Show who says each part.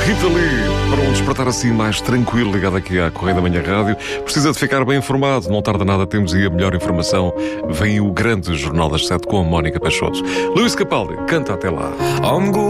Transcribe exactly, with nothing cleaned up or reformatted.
Speaker 1: Rita Lee, para um despertar assim mais tranquilo, ligado aqui à Correia da Manhã Rádio. Precisa de ficar bem informado, não tarda nada, temos aí a melhor informação. Vem o grande Jornal das Sete com a Mónica Peixoto. Luís Capaldi, canta até lá.